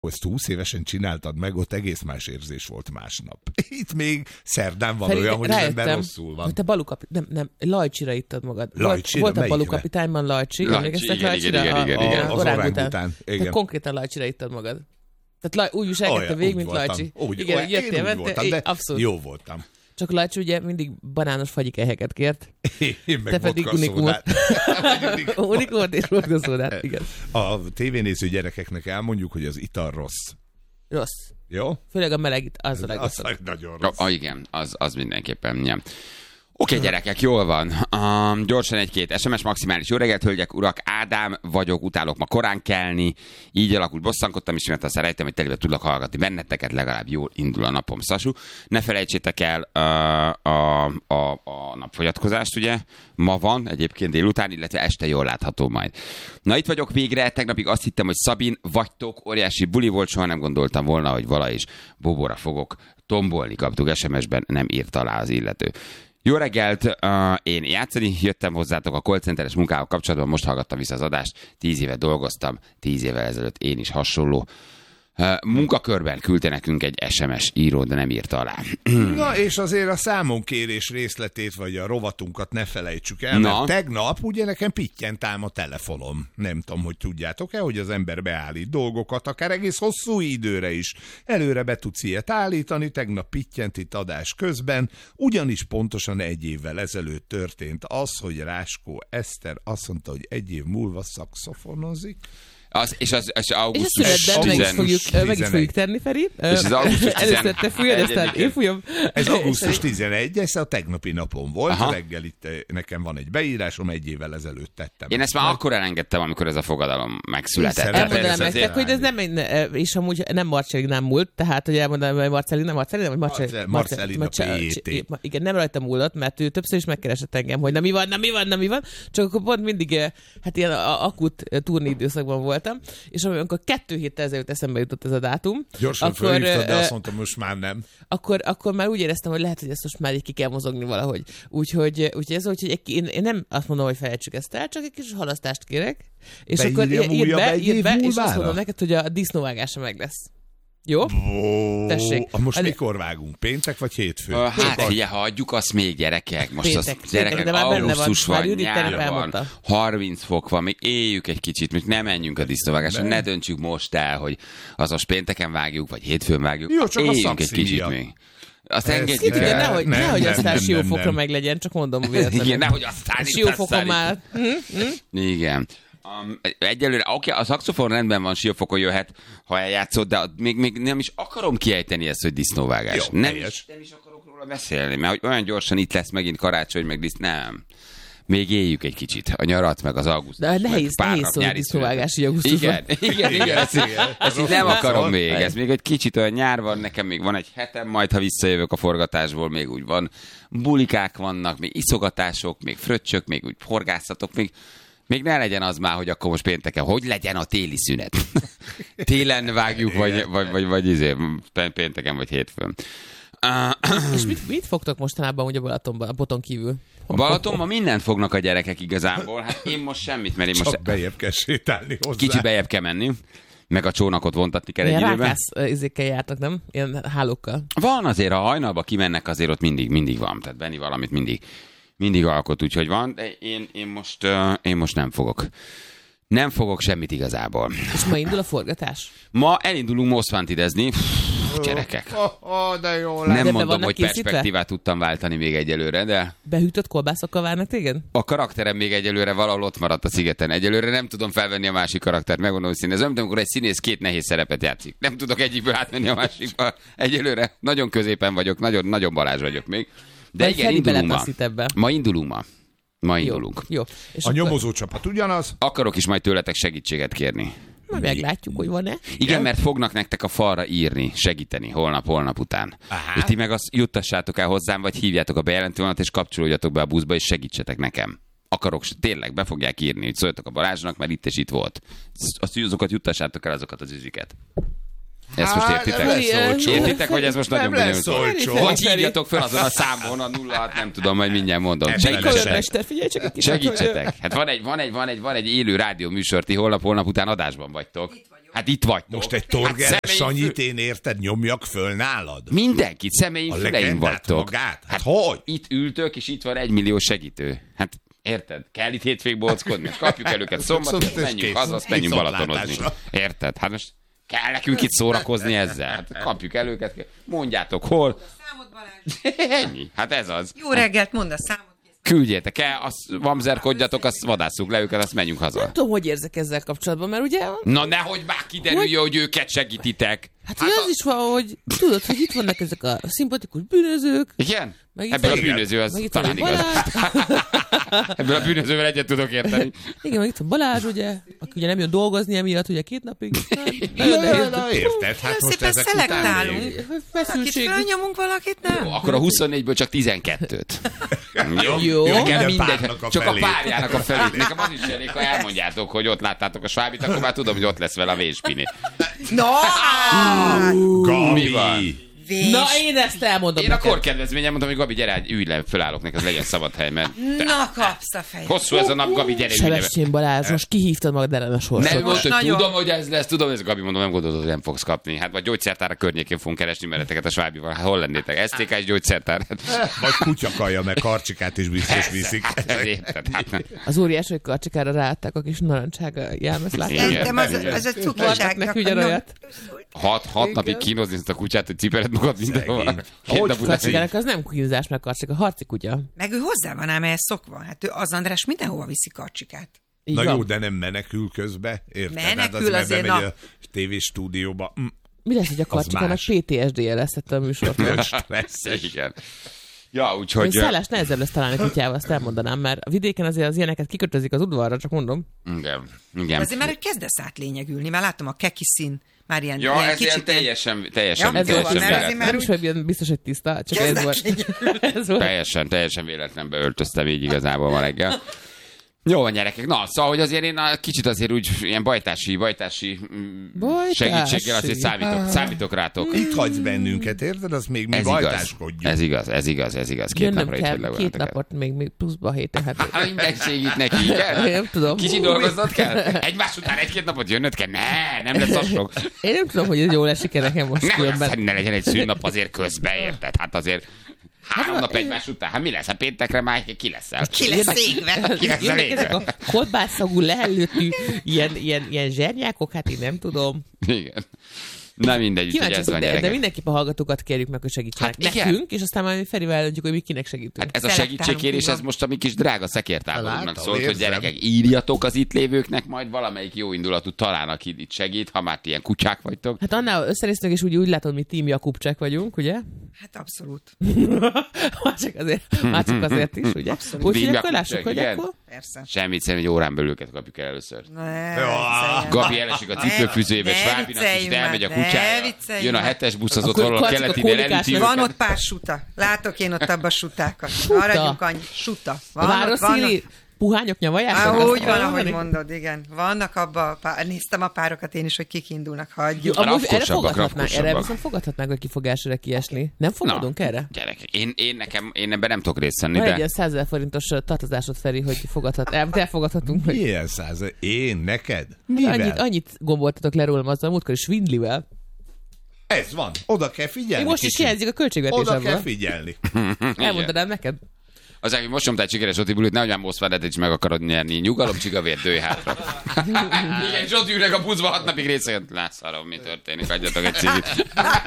Ezt 20 évesen csináltad meg, ott egész más érzés volt másnap. Itt még szerdán van Feri, olyan, hogy az ember rosszul van. Hogy te nem, Lajcsira ittad magad. Lajcsira? Volt a Balukapitányban Lajcsi, emlékeztek Lajcsira? Igen. Az orangután. Te konkrétan Lajcsira ittad magad. Tehát úgy viselkedte végig, mint Lajcsi. Igen, én úgy voltam, de abszolút. Jó voltam. Csak Lajcsi ugye mindig banános fagyikeheket kért. Én meg te pedig unikót és vodkaszódát. Igen. A tévénéző gyerekeknek elmondjuk, hogy az ital rossz. Rossz. Jó? Főleg a meleg, az a legrosszabb. Az nagyon rossz. Igen, az mindenképpen. Ja. Oké, gyerekek, jól van. Gyorsan egy-két SMS, maximális jó reggelt, hölgyek, urak, Ádám vagyok, utálok ma korán kelni, így alakult, bosszankodtam, és mert aztán rejtem, hogy telibe tudlak hallgatni benneteket, legalább jól indul a napom, Szasú. Ne felejtsétek el a napfogyatkozást, ugye? Ma van, egyébként délután, illetve este jól látható majd. Na, itt vagyok végre, tegnapig azt hittem, hogy Szabin vagytok, óriási buli volt, soha nem gondoltam volna, hogy vala is Bobóra fogok tombolni, kaptuk SMS-ben, nem írt alá az illető. Jó reggelt, én játszani jöttem hozzátok a call centeres munkával kapcsolatban, most hallgattam vissza az adást, 10 éve dolgoztam, 10 évvel ezelőtt én is hasonló munkakörben küldte nekünk egy SMS író, de nem írta alá. Na, és azért a számonkérés részletét, vagy a rovatunkat ne felejtsük el, mert tegnap ugye nekem pittyent ám a telefonom. Nem tudom, hogy tudjátok-e, hogy az ember beállít dolgokat, akár egész hosszú időre is. Előre be tudsz ilyet állítani, tegnap pittyent itt adás közben, ugyanis pontosan 1 évvel ezelőtt történt az, hogy Ráskó Eszter azt mondta, hogy 1 év múlva szaxofonozik. És augusztus és meg is fogjuk tenni, Feri. Először te fújod, aztán én fújom. Ez augusztus 11, ez a tegnapi napon volt. Aha. Reggel itt nekem van egy beírásom, 1 évvel ezelőtt tettem. Én ezt már akkor elengedtem, amikor ez a fogadalom megszületett. Elmondanám nektek, hogy ez nem, és amúgy nem Marcelli nem múlt, tehát hogy elmondanám, hogy Marcellina P.T. Igen, nem rajta múlott, mert ő többször is megkeresett engem, hogy na mi van, csak akkor pont mindig hát ilyen akut turné időszakban volt. És amikor 2 héttel ezelőtt eszembe jutott ez a dátum, gyorsan felhívtad, de azt mondtam, most már nem. Akkor már úgy éreztem, hogy lehet, hogy ezt most már így ki kell mozogni valahogy. Úgyhogy ez, hogy én nem azt mondom, hogy felejtsük ezt el, csak egy kis halasztást kérek. És akkor írd be, és azt mondom neked, hogy a disznóvágása meg lesz. Jó? Tessék. Most mikor vágunk? Péntek vagy hétfő? Hát figyelj, hagyjuk azt még, gyerekek. Most péntek, az gyerekek, de augusztus van, nyár van, 30 fok van, még éljük egy kicsit, még nem menjünk a disznóvágásra, ne döntsük most el, hogy az most pénteken vágjuk, vagy hétfőn vágjuk. Jó, csak éljünk egy kicsit még. Azt engedjük el. Nehogy aztán Siófokra meg legyen, csak mondom véletlenül. Igen, nehogy aztán Siófokon már. Igen. Egyelőre, oké, a szaxofon rendben van, Siófokon jöhet, ha eljátszod, de még nem is akarom kiejteni ezt, hogy disznóvágás. Jó, nem is akarok róla beszélni, mert hogy olyan gyorsan itt lesz megint karácsony, meg nem. Még éljük egy kicsit a nyarat, meg az augusztus. De nehéz szó disznóvágási augusztusban. Igen. Ezt így nem akarom még. Ez még egy kicsit olyan nyár van, nekem még van egy hetem, majd ha visszajövök a forgatásból, még úgy van. Bulikák vannak, még iszogatások, még fröccsök, még úgy horgászatok, még ne legyen az már, hogy akkor most pénteken, hogy legyen a téli szünet. Télen vágjuk, vagy pénteken, vagy hétfőn. És mit fogtok mostanában ugye Balatonban, a boton kívül? Balatonban mindent fognak a gyerekek igazából. Hát én most semmit, mert én most... Csak bejebb kell sétálni hozzá. Kicsit bejebb kell menni, meg a csónakot vontatni kell egy időben. Rákász izékkel jártak, nem? Ilyen hálókkal. Van azért, ha hajnalba kimennek, azért ott mindig van. Tehát Benni valamit mindig alkot, úgyhogy van, de én most nem fogok. Nem fogok semmit igazából. És ma indul a forgatás? Ma elindulunk Most Wanted-ezni. Gyerekek. De jó nem mondom, hogy perspektívát tudtam váltani még egyelőre, de... Behűtött kolbászokkal várnak téged? A karakterem még egyelőre valahol ott maradt a szigeten. Egyelőre nem tudom felvenni a másik karaktert, megmondom szín. Ez olyan, amikor egy színész 2 nehéz szerepet játszik. Nem tudok egyikből átmenni a másikba. Egyelőre nagyon középen vagyok, nagyon Balázs vagyok még. De igen, indulunk ma. Ma indulunk. Jó. És a nyomozó csapat ugyanaz? Akarok is majd tőletek segítséget kérni. Majd meglátjuk, hogy van-e. Igen, mert fognak nektek a falra írni, segíteni holnap után. Aha. És ti meg azt juttassátok el hozzám, vagy hívjátok a bejelentő vonalat, és kapcsolódjatok be a buszba, és segítsetek nekem. Akarok, tényleg be fogják írni, hogy szóljatok a Balázsnak, mert itt és itt volt. Azokat juttassátok el, azokat az üziket. Ezt most értitek? Értitek, hogy ez most nagyon bonyolult? Vagy hívjatok fel azon a számon, a 06, nem tudom, majd mindjárt mondom. Segítsetek. Hát van egy élő rádió műsor, ti holnap után adásban vagytok. Itt vagyok. Hát itt vagy. Most egy Torger Sanyit én érted, nyomjak föl nálad? Mindenkit, személyi füleim vagytok. Hát hogy? Itt ültök, és itt van 1 millió segítő. Hát érted? Kell itt hétvég bóckodni, és kapjuk el őket szombaton, menjünk haza, azt menjünk Balatonozni. Érted? Hát most kell nekünk itt szórakozni ezzel. Hát kapjuk el őket, mondjátok hol. Számot, Balázs. Ennyi. Hát ez az. Jó reggelt, mondd a számot. Küldjétek el, azt vamzerkodjatok, azt vadásszuk le őket, azt menjünk haza. Nem tudom, hogy érzek ezzel kapcsolatban, mert ugye... Na nehogy már kiderüljön, hogy őket segítitek. Hát az is van, hogy tudod, hogy itt vannak ezek a szimpatikus bűnözők. Igen? Ebből a bűnöző az talán igaz. Ebből a bűnözővel egyet tudok érteni. Igen, meg itt van Balázs, ugye, aki ugye nem jön dolgozni emiatt, ugye 2 napig. Na, érted, hát most ezek szelektálunk. Akit fölnyomunk valakit, nem? Jó, akkor a 24-ből csak 12-t. Jó. Nekem mindegy, csak a párjának a felét. Nekem az is elég, ha elmondjátok, hogy ott láttátok a Svábit, akkor már tudom, hogy ott lesz vele a Véspini. No! Mi van? Na, én ezt elmondom. Én a korkedvezményen mondom, hogy Gabi, gyere, ülj le, fölállok neked, legyen szabad hely, mert... Na, kapsz a fejed. Hosszú ez a nap, Gabi, gyere, ülj le. Sebestyén Balázs, most kihívtad magad ellen a sorsot. Nem, most, hogy tudom, hogy ez lesz, tudom, hogy Gabi, mondom, nem gondolod, hogy nem fogsz kapni. Hát vagy gyógyszertára környékén fogunk keresni mereteket a Svábival. Hát hol lennétek? STK-s gyógyszertár. Vagy kutyakaja, meg Karcsikát is biztos viszik. Az óriás, hogy Karcsikára ráadták a kis narancsága jelmezt, láttam. Szerintem az a cukiságnak. Neki ugyanolyat. 6 napig kínozni ezt a kutyát, hogy cipered magad mindenhova. Karcsikának az nem kínozás, meg Karcsika, harci kutya. Meg ő hozzá van ám ehhez szokva. Hát ő az András mindenhova viszi Karcsikát. Na jó, de nem menekül közbe, érted? Menekül hát azért, bemegy a tévéstúdióba. Mi lesz, hogy a Karcsikának PTSD-je lesz a műsort? Igen. Ja, úgyhogy... Hogy szállás nehezebb lesz találni kutyával, azt elmondanám, mert a vidéken azért az ilyeneket kikötözik az udvarra, csak mondom. Igen. De azért már, hogy kezdesz átlényegülni, már látom a keki szín, már ilyen, ja, ilyen ez kicsit... teljesen ez volt, nem is vagy biztos, hogy tiszta, csak ez volt. Teljesen véletlenbe öltöztem így igazából ma reggel. Jó van, gyerekek. Na, szóval, hogy azért én kicsit azért úgy ilyen bajtási segítséggel azért számítok rátok. Itt hagysz bennünket, érted? Az még mi bajtáskodjunk. Ez igaz. 2 napra itt kell, 2 napot még pluszba héten. Minden segít neki, igen? Én nem tudom. Kicsit dolgoznod kell? Egymás után 1-2 napot jönnöd kell? Nem lesz az sok. Én nem tudom, hogy ez jól esik nekem most különben. Ne legyen egy szűnnap azért közbe, érted? Hát azért 3 nap egymás után. Hát mi lesz? Hát péntekre már ki leszel? Ki lesz égve? Ezek a kolbászszagú leellőtű ilyen zsernyákok, hát én nem tudom. Igen. Na mindegy, hogy ez van, gyerekek. De mindenképp a hallgatókat kérjük meg, hogy segítsenek nekünk, és aztán majd Ferivel eldöntjük, hogy mi kinek segítünk. Hát ez a segítségkérés, ez most a mi kis drága szekértáborúnak szólt, hogy gyerekek, írjatok az itt lévőknek, majd valamelyik jó indulatú talán, aki itt segít, ha már ilyen kutyák vagytok. Hát annál összerésztünk, és úgy látod, mi Team Jakubcsák vagyunk, ugye? Hát abszolút. már csak azért is, ugye? Úgyhogy akkor lássuk, hogy akkor... Persze. Semmit, egy órán belül őket kapjuk el először. Gabi elesik a cipőfűzőjébe, Svábinak is elmegy a kutyája. Jön a 7-es busz, az ott valahol a keletinél elüti. Van ott pár suta. Látok én ott abba sutákat. Maradjunk annyi. Suta. Városzi puhányok nyavalják? Úgy van, ahogy mondod, igen. Vannak abban, néztem a párokat én is, hogy kik indulnak, hagyjuk. Erre viszont fogadhatnánk, hogy ki fog elsőre kiesni. Nem fogadunk erre? Gyerekek, én ebben nem tudok részt venni. Van egy ilyen 100 000 forintos tartozásod, Feri, hogy elfogadhatunk. Milyen 100 000? Én? Neked? Mivel? Annyit gomboltatok le rólam azzal, múltkor is Svindlivel. Ez van. Oda kell figyelni. Most is hiányzik a költségvetésemből. Oda kell figyelni. Elmondanám neked. Az, aki most nyomtál sikeres Zsoti bulit, nehogy már Moszkvádet is meg akarod nyerni. Nyugalom, csigavér, dőj hátra. Igen, Zsoti üreg a buszba, 6 napig részegen. Látszarom, mi történik, adjatok egy cigit.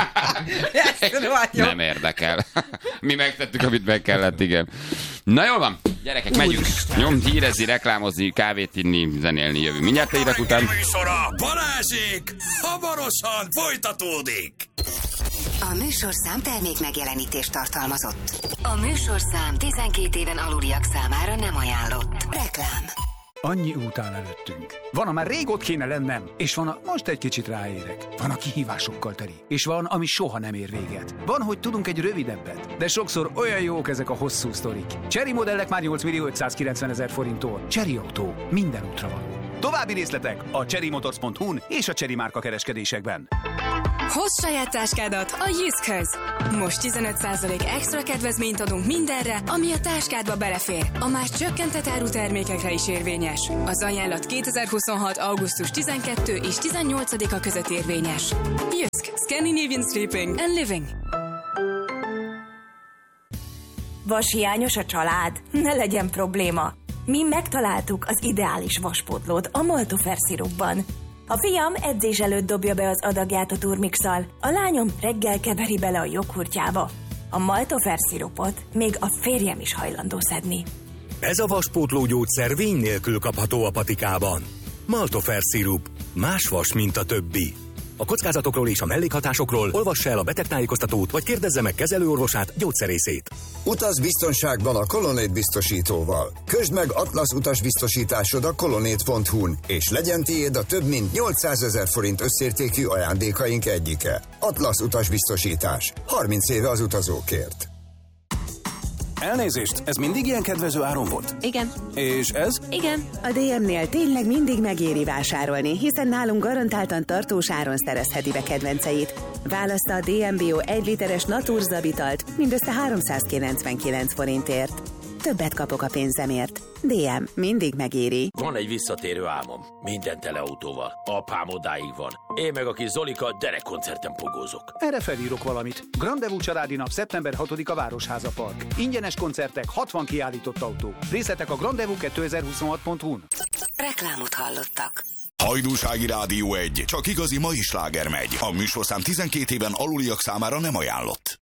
Nem érdekel. Mi megtettük, amit meg kellett, igen. Na jól van, gyerekek, megyünk. Nyom, hírezni, reklámozni, kávét inni, zenélni, jövünk. Mindjárt a hírek után. Műsora Balázsék hamarosan folytatódik. A műsorszám termék megjelenítést tartalmazott. A műsorszám 12 éven aluliak számára nem ajánlott. Reklám. Annyi út áll előttünk. Van, a már rég ott kéne lennem, és van, a most egy kicsit ráérek. Van, a kihívásokkal teli, és van, ami soha nem ér véget. Van, hogy tudunk egy rövidebbet, de sokszor olyan jók ezek a hosszú sztorik. Chery modellek már 8.590.000 forinttól. Chery Autó. Minden útra való. További részletek a cherrymotors.hu-n és a Chery márka kereskedésekben. Hozz saját táskádat a Jyskhez! Most 15% extra kedvezményt adunk mindenre, ami a táskádba belefér. A már csökkentett áru termékekre is érvényes. Az ajánlat 2026. augusztus 12 és 18-a között érvényes. Jysk, Scandinavian Sleeping and Living. Vashiányos a család? Ne legyen probléma. Mi megtaláltuk az ideális vaspótlót a Maltofer szirupban. A fiam edzés előtt dobja be az adagját a turmixal, a lányom reggel keveri bele a joghurtjába. A Maltofer szirupot még a férjem is hajlandó szedni. Ez a vaspótló gyógyszer vény nélkül kapható a patikában. Maltofer szirup. Más vas, mint a többi. A kockázatokról és a mellékhatásokról olvassa el a betegtájékoztatót, vagy kérdezze meg kezelőorvosát, gyógyszerészét. Utaz biztonságban a Colonnade biztosítóval. Közd meg Atlasz utasbiztosításod a colonnade.hu-n, és legyen tiéd a több mint 800 000 forint összértékű ajándékaink egyike. Atlasz utasbiztosítás. 30 éve az utazókért. Elnézést, ez mindig ilyen kedvező áron volt? Igen. És ez? Igen. A DM-nél tényleg mindig megéri vásárolni, hiszen nálunk garantáltan tartós áron szerezheti be kedvenceit. Választa a DM Bio 1 literes Naturza italt mindössze 399 forintért. Többet kapok a pénzemért. DM, mindig megéri. Van egy visszatérő álmom. Minden teleautóval. Apám odáig van. Én meg a kis Zolika derekkoncerten pogózok. Erre felírok valamit. Grandevú családi nap szeptember 6-a Városháza Park. Ingyenes koncertek, 60 kiállított autó. Részletek a grandevú2026.hu-n. Reklámot hallottak. Hajdúsági Rádió 1. Csak igazi mai sláger megy. A műsorszám 12 éven aluliak számára nem ajánlott.